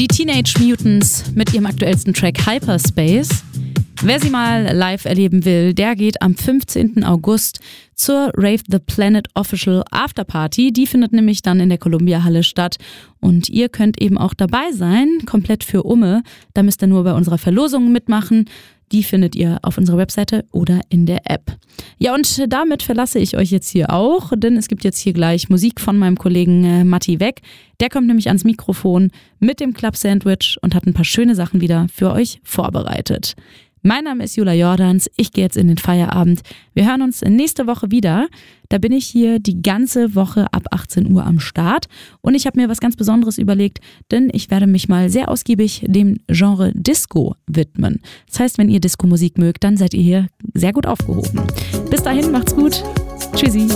Die Teenage Mutants mit ihrem aktuellsten Track Hyperspace. Wer sie mal live erleben will, der geht am 15. August zur Rave the Planet Official Afterparty. Die findet nämlich dann in der Columbia-Halle statt. Und ihr könnt eben auch dabei sein, komplett für Umme. Da müsst ihr nur bei unserer Verlosung mitmachen. Die findet ihr auf unserer Webseite oder in der App. Ja, und damit verlasse ich euch jetzt hier auch, denn es gibt jetzt hier gleich Musik von meinem Kollegen Matti Weck. Der kommt nämlich ans Mikrofon mit dem Club Sandwich und hat ein paar schöne Sachen wieder für euch vorbereitet. Mein Name ist Jula Jordans, ich gehe jetzt in den Feierabend. Wir hören uns nächste Woche wieder. Da bin ich hier die ganze Woche ab 18 Uhr am Start. Und ich habe mir was ganz Besonderes überlegt, denn ich werde mich mal sehr ausgiebig dem Genre Disco widmen. Das heißt, wenn ihr Disco-Musik mögt, dann seid ihr hier sehr gut aufgehoben. Bis dahin, macht's gut. Tschüssi.